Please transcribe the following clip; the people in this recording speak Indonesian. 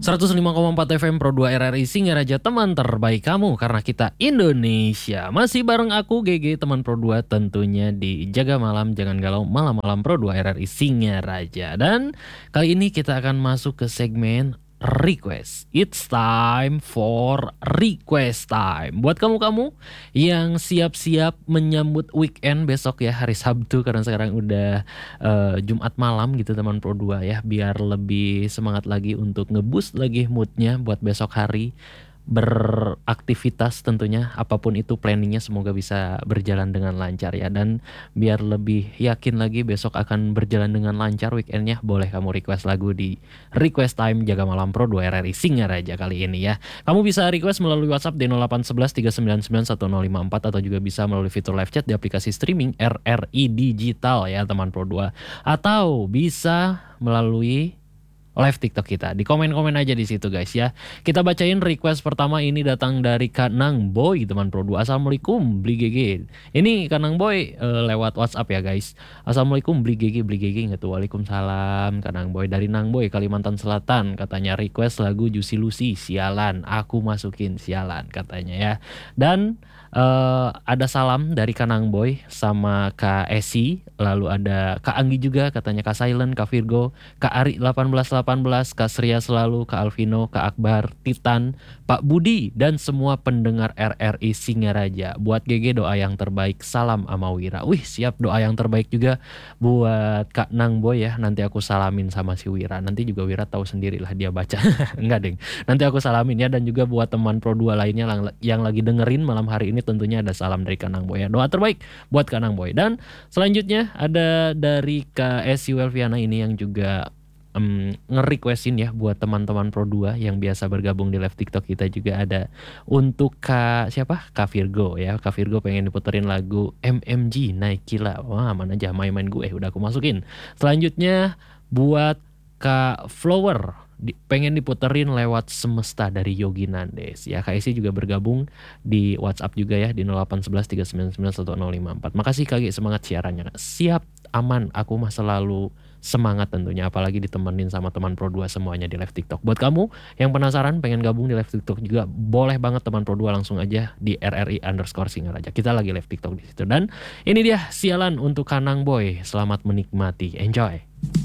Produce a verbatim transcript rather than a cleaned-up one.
seratus lima koma empat F M Pro dua R R I Singaraja, teman terbaik kamu karena kita Indonesia. Masih bareng aku G G, teman Pro dua tentunya di Jaga Malam Jangan Galau Malam-Malam Pro dua R R I Singaraja. Dan kali ini kita akan masuk ke segmen request. It's time for request time. Buat kamu-kamu yang siap-siap menyambut weekend besok ya, hari Sabtu, karena sekarang udah uh, Jumat malam gitu teman Pro dua ya, biar lebih semangat lagi untuk ngeboost lagi moodnya buat besok hari beraktivitas. Tentunya apapun itu planningnya semoga bisa berjalan dengan lancar ya, dan biar lebih yakin lagi besok akan berjalan dengan lancar weekendnya, boleh kamu request lagu di request time Jaga Malam Pro dua R R I Singaraja kali ini ya. Kamu bisa request melalui WhatsApp di nol delapan satu satu tiga sembilan sembilan satu nol lima empat, atau juga bisa melalui fitur live chat di aplikasi streaming R R I Digital ya teman Pro dua, atau bisa melalui live TikTok kita. Di komen-komen aja di situ guys ya. Kita bacain request pertama, ini datang dari Kanang Boy teman Pro dua. Assalamualaikum beli G G. Ini Kanang Boy uh, lewat WhatsApp ya guys. Assalamualaikum beli G G, beli G G enggak tuh? Waalaikumsalam Kanang Boy dari Nang Boy Kalimantan Selatan. Katanya request lagu Juicy Lucy, sialan aku masukin, sialan katanya ya. Dan uh, ada salam dari Kanang Boy sama Kak Esi, lalu ada Kak Anggi juga, katanya Kak Silent, Kak Virgo, Kak Ari delapan belas delapan belas, Kak Sria selalu, Kak Alvino, Kak Akbar, Titan, Pak Budi, dan semua pendengar R R I Singaraja. Buat G G doa yang terbaik, salam ama Wira. Wih siap, doa yang terbaik juga buat Kak Nang Boy ya. Nanti aku salamin sama si Wira. Nanti juga Wira tahu sendirilah dia baca. Enggak deng, nanti aku salamin ya. Dan juga buat teman Pro dua lainnya yang lagi dengerin malam hari ini, tentunya ada salam dari Kak Nang Boy ya. Doa terbaik buat Kak Nang Boy. Dan selanjutnya ada dari Kak Esi Welviana ini yang juga Um, nge-requestin ya buat teman-teman Pro dua yang biasa bergabung di live TikTok kita. Juga ada untuk Kak siapa? Kak Virgo ya. Kak Virgo pengen diputerin lagu M M G Naik Gila. Wah mana aja main-main gue, udah aku masukin. Selanjutnya buat Kak Flower, di, pengen diputerin Lewat Semesta dari Yogi Nandes ya. Kak Isi juga bergabung di WhatsApp juga ya di nol delapan satu satu tiga sembilan sembilan satu nol lima empat. Makasih Kak G, semangat siarannya. Siap, aman, aku mah selalu semangat tentunya, apalagi ditemenin sama teman Pro dua semuanya di live TikTok. Buat kamu yang penasaran pengen gabung di live TikTok juga, boleh banget teman Pro dua langsung aja di R R I underscore Singaraja. Kita lagi live TikTok di situ. Dan ini dia sialan untuk Kanang Boy. Selamat menikmati, enjoy.